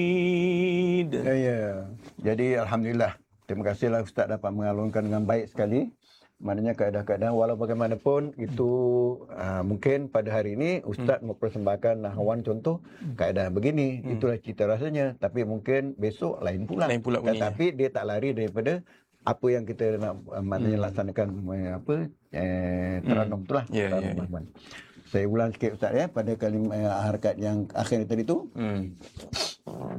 Ya. Jadi Alhamdulillah. Terima kasihlah Ustaz dapat mengalunkan dengan baik sekali. Maknanya keadaan-keadaan walau bagaimanapun itu mungkin pada hari ini Ustaz mempersembahkan nahwan contoh keadaan begini. Itulah cita rasanya. Tapi mungkin besok lain pula. bunyinya. Tetapi dia tak lari daripada apa yang kita nak maknanya laksanakan Teranum itulah. Teranum Rahman. Saya ulang sikit Ustaz pada kalimah harakat yang akhir tadi tu.